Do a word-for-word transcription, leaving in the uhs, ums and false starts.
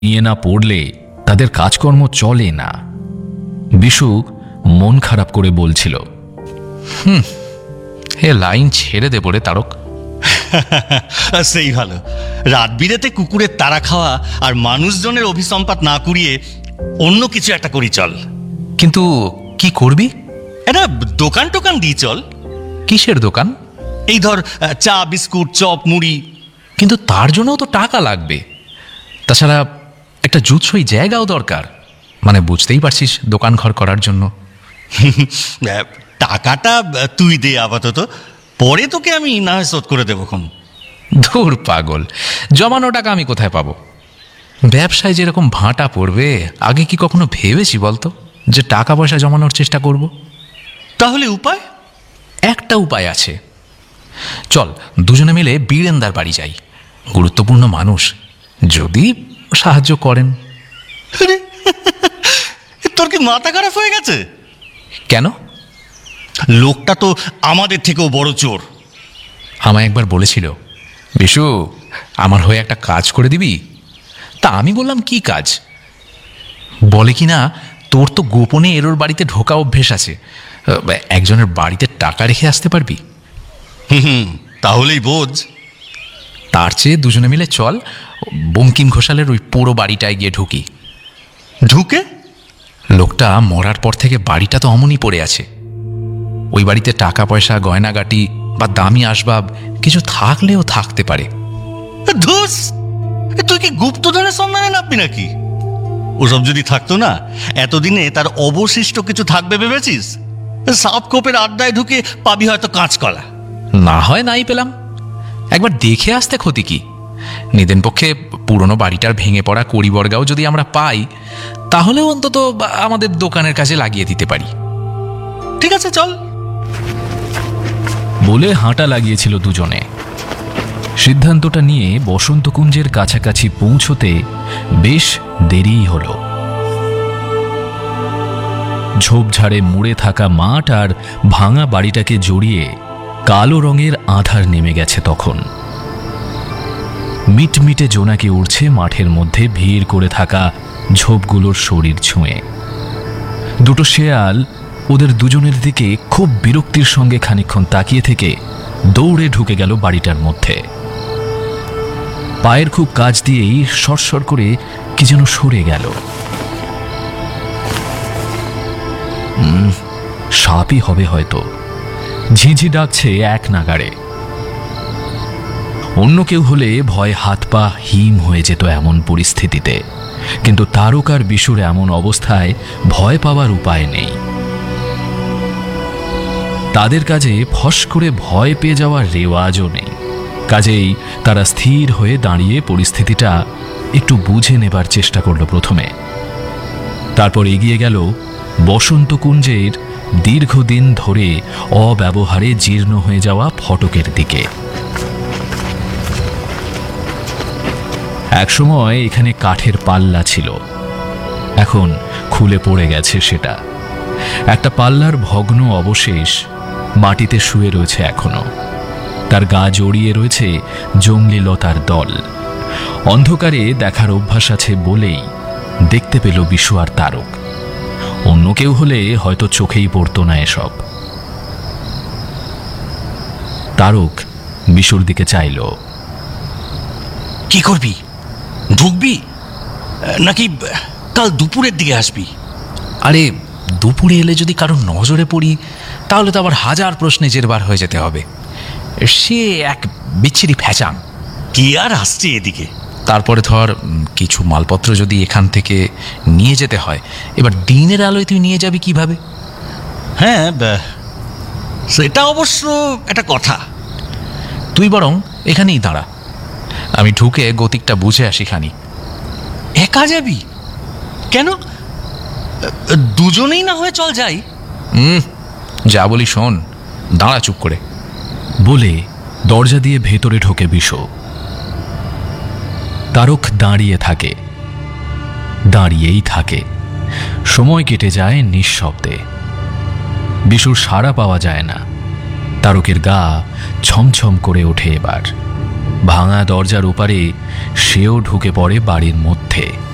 নিয়ে না পড়লে তাদের কাজকর্ম চলে না। বিশু মন খারাপ করে বলছিল, হুম এ লাইন ছেড়ে দে বলে তারক। সেই ভালো, রাত বিরেতে কুকুরের তাড়া খাওয়া আর মানুষজনের অভিসম্পাত না কুড়িয়ে অন্য কিছু একটা করি চল। কিন্তু কি করবি? এটা দোকান টোকান দিই চল। কিসের দোকান? এই ধর চা বিস্কুট চপ মুড়ি। কিন্তু তার জন্যও তো টাকা লাগবে, তাছাড়া একটা জুৎসই জায়গাও দরকার। মানে বুঝতেই পারছিস, দোকান ঘর করার জন্য। টাকাটা তুই দে আপাতত, পরে তোকে আমি না হয় শোধ করে দেবো খন। ধুর পাগল, জমানো টাকা আমি কোথায় পাবো? ব্যবসায় যেরকম ভাঁটা পড়বে, আগে কি কখনো ভেবেছি বলতো যে টাকা পয়সা জমানোর চেষ্টা করব? তাহলে উপায়? একটা উপায় আছে, চল দুজনে মিলে বীরেন্দার বাড়ি যাই। গুরুত্বপূর্ণ মানুষ, যদি সাহায্য করেন। তোর কি মাথা খারাপ হয়ে গেছে? কেন? লোকটা তো আমাদের থেকেও বড় চোর। আমায় একবার বলেছিল, বিশু আমার হয়ে একটা কাজ করে দিবি। তা আমি বললাম কি কাজ? বলে কি না, তোর তো গোপনে এরোর বাড়িতে ঢোকা অভ্যেস আছে, একজনের বাড়িতে টাকা রেখে আসতে পারবি। হুম, তাহলেই বোঝ। তার চেয়ে দুজনে মিলে চল বঙ্কিম ঘোষালের ওই পুরো বাড়িটায় গিয়ে ঢুকি। ঢুকে? লোকটা মরার পর থেকে বাড়িটা তো অমনই পড়ে আছে। ওই বাড়িতে টাকা পয়সা গয়নাগাটি বা দামি আসবাব কিছু থাকলেও থাকতে পারে। ধুস, তুই কি গুপ্তধনের সন্ধানে নামবি নাকি? ওসব যদি থাকতো না, এতদিনে তার অবশিষ্ট কিছু থাকবে ভেবেছিস? সাপ খোপের আড্ডায় ঢুকে পাবি হয়তো কাঁচকলা। না হয় নাই পেলাম, একবার দেখে আসতে ক্ষতি কি? নিদেন পক্ষে পুরনো বাড়িটার ভেঙে পড়া কড়িবর্গাও যদি আমরা পাই, তাহলেও অন্তত আমাদের দোকানের কাজে লাগিয়ে দিতে পারি। ঠিক আছে চল। বলে হাঁটা লাগিয়েছিল দুজনে। সিদ্ধান্তটা নিয়ে বসন্তকুঞ্জের কাছাকাছি পৌঁছতে বেশ দেরিই হল। ঝোপঝাড়ে মুড়ে থাকা মাঠ আর ভাঙা বাড়িটাকে জড়িয়ে কালো রঙের আঁধার নেমে গেছে তখন। মিটমিটে জোনাকি উড়ছে মাঠের মধ্যে ভিড় করে থাকা ঝোপগুলোর শরীর ছুঁয়ে। দুটো শেয়াল ওদের দুজনের দিকে খুব বিরক্তির সঙ্গে খানিকক্ষণ তাকিয়ে থেকে দৌড়ে ঢুকে গেল বাড়িটার মধ্যে। পায়ের খুব কাছ দিয়েই সরসর করে কি যেন সরে গেল। সাপই হবে হয়তো, ঝিঁঝি ডাকছে এক নাগাড়ে। অন্য কেউ হলে ভয় হাত পা হিম হয়ে যেত এমন পরিস্থিতিতে, কিন্তু তারক আর বিশুর এমন অবস্থায় ভয় পাওয়ার উপায় নেই। তাদের কাজে ফস করে ভয় পেয়ে যাওয়ার রেওয়াজও নেই। কাজেই তারা স্থির হয়ে দাঁড়িয়ে পরিস্থিতিটা একটু বুঝে নেবার চেষ্টা করল প্রথমে। তারপর এগিয়ে গেল বসন্তকুঞ্জের দীর্ঘদিন ধরে অব্যবহারে জীর্ণ হয়ে যাওয়া ফটকের দিকে। একসময় এখানে কাঠের পাল্লা ছিল, এখন খুলে পড়ে গেছে সেটা। একটা পাল্লার ভগ্ন অবশেষ মাটিতে শুয়ে রয়েছে এখনো, তার গা জড়িয়ে রয়েছে জংলি লতার দল। অন্ধকারে দেখার অভ্যাস আছে বলেই দেখতে পেল বিশু আর তারক। অন্য কেউ হলে হয়তো চোখেই পড়তো না এসব। তারক বিশুর দিকে চাইল। কি করবি? ঢুকবি নাকি কাল দুপুরের দিকে আসবি? আরে দুপুরে এলে যদি কারো নজরে পড়ি, তাহলে তো আবার হাজার প্রশ্নে জেরবার হয়ে যেতে হবে। সে এক বিচ্ছিরি ফ্যাচাং। কি আর আসছে এদিকে? তারপরে ধর কিছু মালপত্র যদি এখান থেকে নিয়ে যেতে হয়, এবার দিনের আলোয় তুই নিয়ে যাবি কিভাবে? হ্যাঁ, সেটা অবশ্য একটা কথা। তুই বরং এখানেই দাঁড়া, আমি ঢুকে গতিকটা বুঝে আসি খানি। একা যাবি কেন? দুজনেই না হয় চল যাই। হুম, যা বলি শোন, দাঁড়া চুপ করে। বলে দরজা দিয়ে ভেতরে ঢোকে বিশু। তারক দাঁড়িয়ে থাকে, দাঁড়িয়েই থাকে। সময় কেটে যায় নিঃশব্দে। বিশুর সাড়া পাওয়া যায় না। তারকের গা ছমছম করে ওঠে এবার। ভাঙা দরজার ওপারে সেও ঢুকে পড়ে বাড়ির মধ্যে।